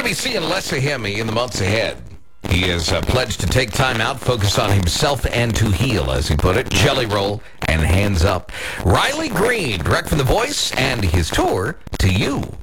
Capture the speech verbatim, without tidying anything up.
be seeing less of him in the months ahead. He has uh, pledged to take time out, focus on himself, and to heal, as he put it. Jelly roll and hands up. Riley Green, direct from The Voice, and his tour to you.